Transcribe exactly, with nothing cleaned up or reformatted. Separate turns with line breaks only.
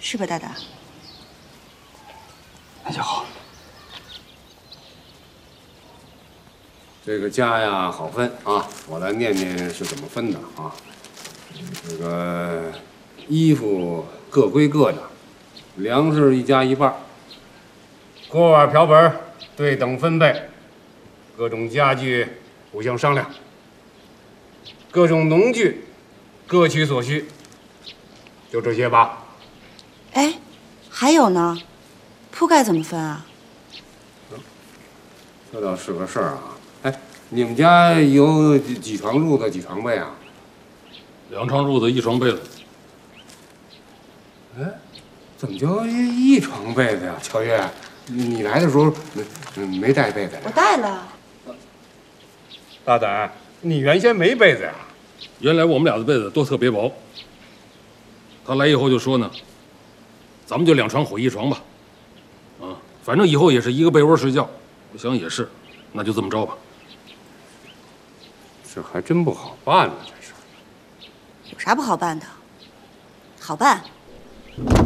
是吧，大大？
那就好。
这个家呀，好分啊！我来念念是怎么分的啊。这个衣服各归各的，粮食一家一半，锅碗瓢盆对等分配，各种家具互相商量，各种农具各取所需，就这些吧。
哎，还有呢，铺盖怎么分啊？
这倒是个事儿啊。哎，你们家有几几床褥子，几床被啊？
两床褥子，一床被子。
哎，怎么就一床被子呀？乔月，你来的时候没没带被子呀？
我带了。
大胆，你原先没被子呀？
原来我们俩的被子都特别薄。他来以后就说呢，咱们就两床混一床吧。啊，反正以后也是一个被窝睡觉。我想也是，那就这么着吧。
这还真不好办呢，这事。
有啥不好办的？好办。